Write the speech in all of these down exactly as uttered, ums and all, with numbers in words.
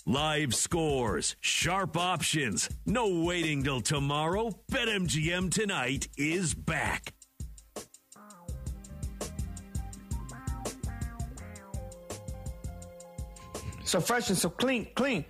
Live scores, sharp options, no waiting till tomorrow. BetMGM Tonight is back. So fresh and so clean, clean.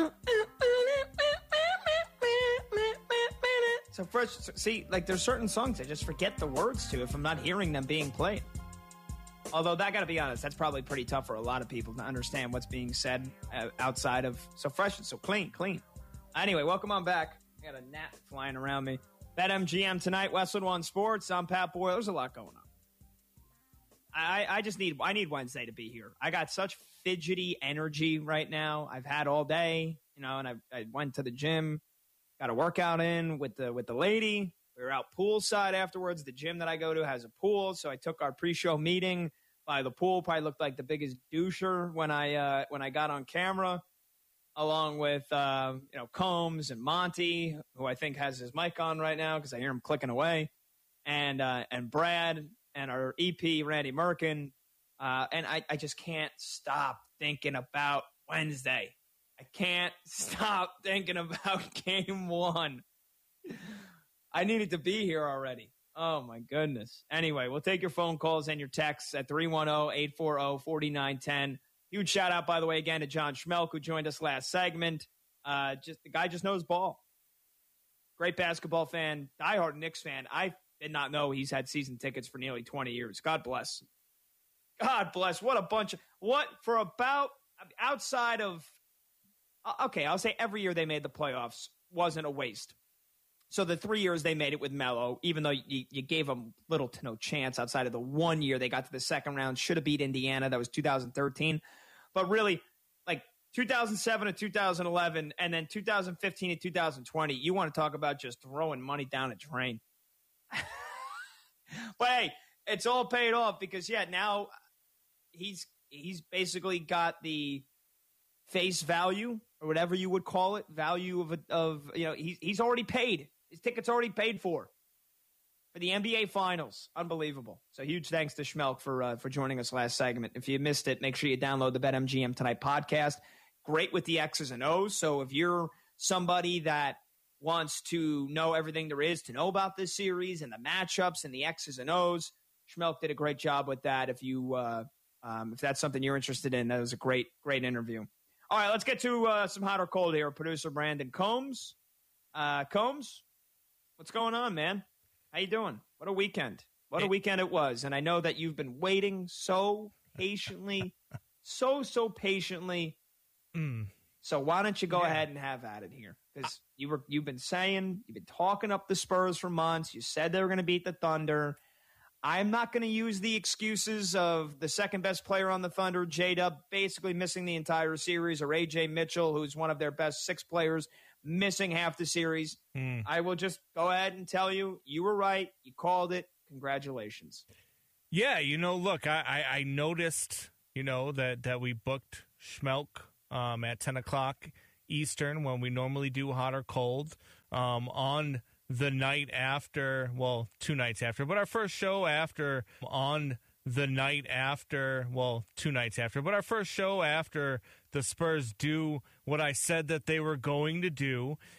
So fresh. See, like there's certain songs I just forget the words to if I'm not hearing them being played. Although, that got to be honest, that's probably pretty tough for a lot of people to understand what's being said uh, outside of so fresh and so clean, clean. Anyway, welcome on back. I got a gnat flying around me. BetMGM Tonight, Westwood One Sports. I'm Pat Boyle. There's a lot going on. I, I just need I need Wednesday to be here. I got such fidgety energy right now. I've had all day, you know, and I, I went to the gym, got a workout in with the with the lady. We were out poolside afterwards. The gym that I go to has a pool, so I took our pre-show meeting by the pool. Probably looked like the biggest doucher when I uh, when I got on camera, along with uh, you know Combs and Monty, who I think has his mic on right now because I hear him clicking away, and uh, and Brad and our E P Randy Merkin, uh, and I, I just can't stop thinking about Wednesday. I can't stop thinking about Game One. I needed to be here already. Oh, my goodness. Anyway, we'll take your phone calls and your texts at three one zero, eight four zero, four nine one zero. Huge shout out, by the way, again to John Schmelk, who joined us last segment. Uh, just the guy just knows ball. Great basketball fan, diehard Knicks fan. I did not know he's had season tickets for nearly twenty years. God bless. God bless. What a bunch of what for about outside of. Okay, I'll say every year they made the playoffs wasn't a waste. So the three years they made it with Melo, even though you, you gave them little to no chance outside of the one year they got to the second round, should have beat Indiana. That was two thousand thirteen. But really, like two thousand seven to two thousand eleven and then two thousand fifteen to two thousand twenty, you want to talk about just throwing money down a drain. But hey, it's all paid off because, yeah, now he's he's basically got the face value or whatever you would call it, value of, a, of you know, he's, he's already paid. His ticket's already paid for for the N B A Finals. Unbelievable. So huge thanks to Schmelk for uh, for joining us last segment. If you missed it, make sure you download the BetMGM Tonight podcast. Great with the X's and O's. So if you're somebody that wants to know everything there is to know about this series and the matchups and the X's and O's, Schmelk did a great job with that. If you uh, um, if that's something you're interested in, that was a great, great interview. All right, let's get to uh, some hot or cold here. Producer Brandon Combs. Uh, Combs? What's going on, man? How you doing? What a weekend. What a weekend it was. And I know that you've been waiting so patiently, so, so patiently. Mm. So why don't you go yeah. ahead and have at it here? Because you were, you've been saying, you've been talking up the Spurs for months. You said they were going to beat the Thunder. I'm not going to use the excuses of the second best player on the Thunder, J-Dub, basically missing the entire series, or A J Mitchell, who's one of their best six players, missing half the series. Mm. I will just go ahead and tell you, you were right. You called it. Congratulations. Yeah, you know, look, I, I, I noticed, you know, that, that we booked Schmelk um, at ten o'clock Eastern when we normally do hot or cold um, on the night after, well, two nights after, but our first show after on the night after, well, two nights after, but our first show after the Spurs do what I said that they were going to do.